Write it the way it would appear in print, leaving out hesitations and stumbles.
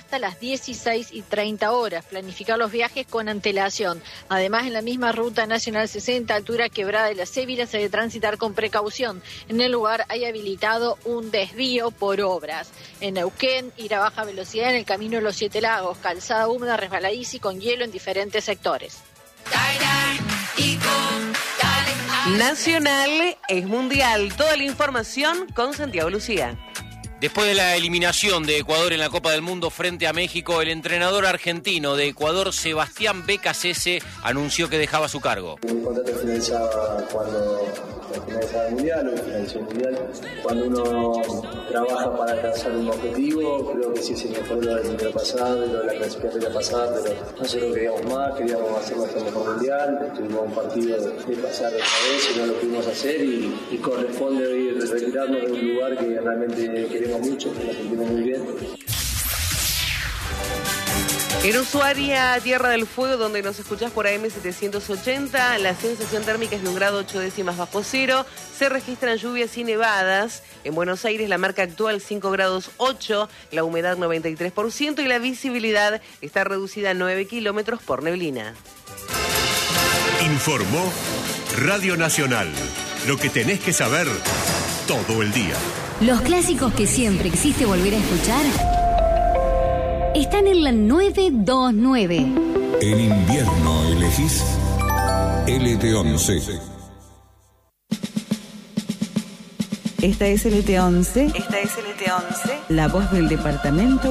hasta las 16:30. Planificar los viajes con antelación. Además, en la misma ruta nacional 60, altura Quebrada de la Cébila, se debe transitar con precaución. En el lugar hay habilitado un desvío por obras. En Neuquén, ir a baja velocidad en el camino de los 7 Lagos, calzada húmeda, resbaladiza y con hielo en diferentes sectores. Nacional es mundial. Toda la información con Santiago Lucía. Después de la eliminación de Ecuador en la Copa del Mundo frente a México, el entrenador argentino de Ecuador, Sebastián Becasese, anunció que dejaba su cargo. Mi contrato finalizaba cuando finalizaba el Mundial, o finalizó el Mundial. Cuando uno trabaja para alcanzar un objetivo, creo que sí se me fue lo del Mundial pasado, lo de la clasificatoria pasada, pero nosotros queríamos más, queríamos hacer nuestro mejor Mundial. Estuvimos un partido de pasar otra vez y no lo pudimos hacer y corresponde hoy retirarnos de un lugar que realmente queremos mucho, nos sentimos muy bien. En Ushuaia, Tierra del Fuego, donde nos escuchás por AM780, la sensación térmica es de 1 grado 8 décimas bajo cero. Se registran lluvias y nevadas. En Buenos Aires, la marca actual 5 grados 8, la humedad 93% y la visibilidad está reducida a 9 kilómetros por neblina. Informó Radio Nacional. Lo que tenés que saber todo el día. Los clásicos que siempre quisiste volver a escuchar están en la 929. En invierno elegís LT11. Esta es LT11. La voz del departamento